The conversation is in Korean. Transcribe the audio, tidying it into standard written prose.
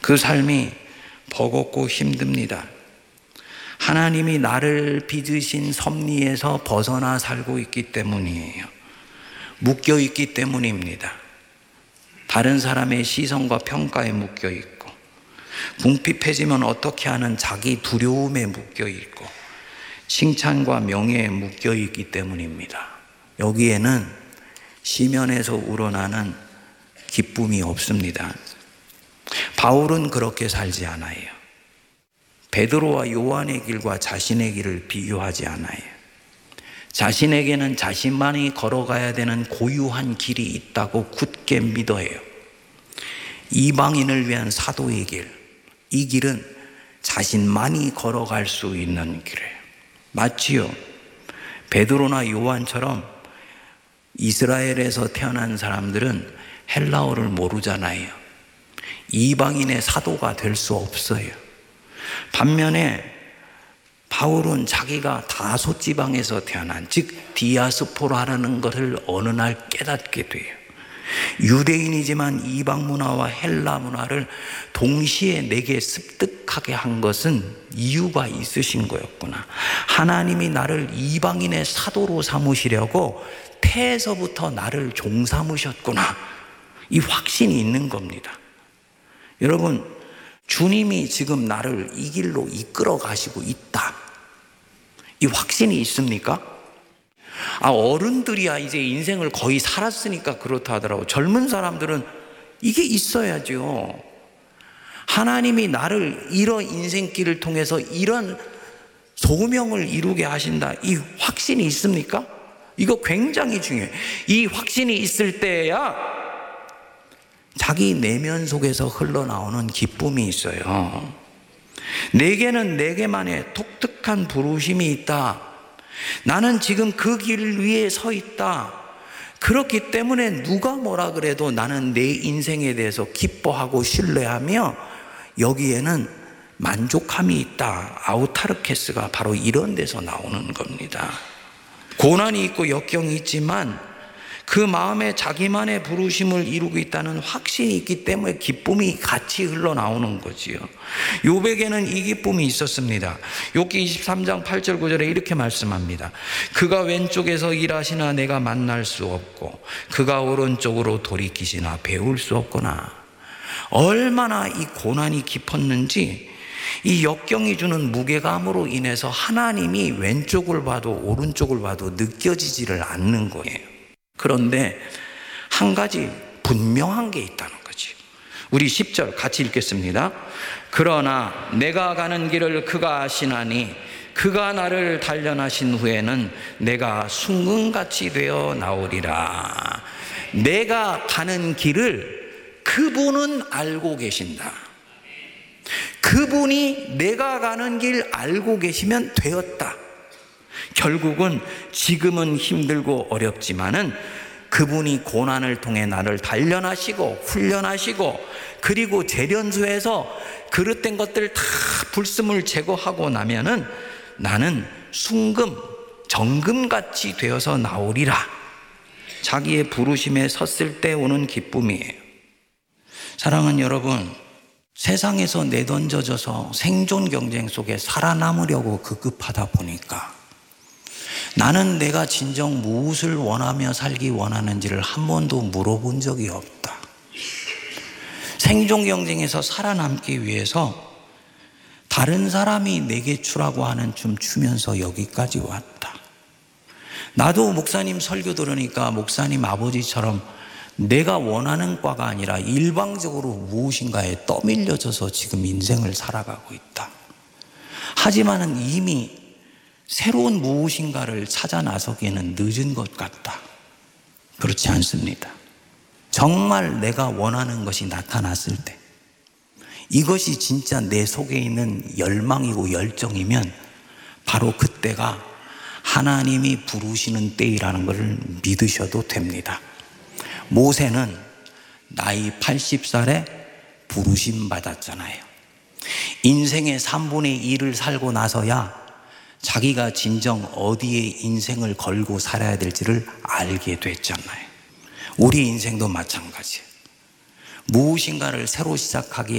그 삶이 버겁고 힘듭니다. 하나님이 나를 빚으신 섭리에서 벗어나 살고 있기 때문이에요. 묶여 있기 때문입니다. 다른 사람의 시선과 평가에 묶여 있고, 궁핍해지면 어떻게 하는 자기 두려움에 묶여 있고, 칭찬과 명예에 묶여 있기 때문입니다. 여기에는 시면에서 우러나는 기쁨이 없습니다. 바울은 그렇게 살지 않아요. 베드로와 요한의 길과 자신의 길을 비교하지 않아요. 자신에게는 자신만이 걸어가야 되는 고유한 길이 있다고 굳게 믿어요. 이방인을 위한 사도의 길, 이 길은 자신만이 걸어갈 수 있는 길이에요. 마치요, 베드로나 요한처럼 이스라엘에서 태어난 사람들은 헬라어를 모르잖아요. 이방인의 사도가 될 수 없어요. 반면에 바울은 자기가 다소 지방에서 태어난, 즉 디아스포라라는 것을 어느 날 깨닫게 돼요. 유대인이지만 이방 문화와 헬라 문화를 동시에 내게 습득하게 한 것은 이유가 있으신 거였구나. 하나님이 나를 이방인의 사도로 삼으시려고 태에서부터 나를 종 삼으셨구나. 이 확신이 있는 겁니다. 여러분, 주님이 지금 나를 이 길로 이끌어 가시고 있다, 이 확신이 있습니까? 어른들이야 이제 인생을 거의 살았으니까 그렇다 하더라고. 젊은 사람들은 이게 있어야죠. 하나님이 나를 이런 인생길을 통해서 이런 소명을 이루게 하신다, 이 확신이 있습니까? 이거 굉장히 중요해요. 이 확신이 있을 때야 자기 내면 속에서 흘러나오는 기쁨이 있어요. 내게는 내게만의 독특한 부르심이 있다. 나는 지금 그 길 위에 서 있다. 그렇기 때문에 누가 뭐라 그래도 나는 내 인생에 대해서 기뻐하고 신뢰하며 여기에는 만족함이 있다. 아우타르케스가 바로 이런 데서 나오는 겁니다. 고난이 있고 역경이 있지만 그 마음에 자기만의 부르심을 이루고 있다는 확신이 있기 때문에 기쁨이 같이 흘러나오는 거지요. 욥에게는 이 기쁨이 있었습니다. 욥기 23장 8절 9절에 이렇게 말씀합니다. 그가 왼쪽에서 일하시나 내가 만날 수 없고 그가 오른쪽으로 돌이키시나 배울 수 없구나. 얼마나 이 고난이 깊었는지 이 역경이 주는 무게감으로 인해서 하나님이 왼쪽을 봐도 오른쪽을 봐도 느껴지지를 않는 거예요. 그런데 한 가지 분명한 게 있다는 거지. 우리 10절 같이 읽겠습니다. 그러나 내가 가는 길을 그가 아시나니 그가 나를 단련하신 후에는 내가 순금같이 되어 나오리라. 내가 가는 길을 그분은 알고 계신다. 그분이 내가 가는 길 알고 계시면 되었다. 결국은 지금은 힘들고 어렵지만은 그분이 고난을 통해 나를 단련하시고 훈련하시고 그리고 재련소에서 그릇된 것들 다 불순물 제거하고 나면은 나는 순금, 정금같이 되어서 나오리라. 자기의 부르심에 섰을 때 오는 기쁨이에요. 사랑하는 여러분, 세상에서 내던져져서 생존 경쟁 속에 살아남으려고 급급하다 보니까 나는 내가 진정 무엇을 원하며 살기 원하는지를 한 번도 물어본 적이 없다. 생존 경쟁에서 살아남기 위해서 다른 사람이 내게 주라고 하는 춤 추면서 여기까지 왔다. 나도 목사님 설교 들으니까 목사님 아버지처럼 내가 원하는 과가 아니라 일방적으로 무엇인가에 떠밀려져서 지금 인생을 살아가고 있다. 하지만은 이미 새로운 무엇인가를 찾아 나서기에는 늦은 것 같다. 그렇지 않습니다. 정말 내가 원하는 것이 나타났을 때, 이것이 진짜 내 속에 있는 열망이고 열정이면 바로 그때가 하나님이 부르시는 때이라는 것을 믿으셔도 됩니다. 모세는 나이 80살에 부르심 받았잖아요. 인생의 3분의 1을 살고 나서야 자기가 진정 어디에 인생을 걸고 살아야 될지를 알게 됐잖아요. 우리 인생도 마찬가지예요. 무엇인가를 새로 시작하기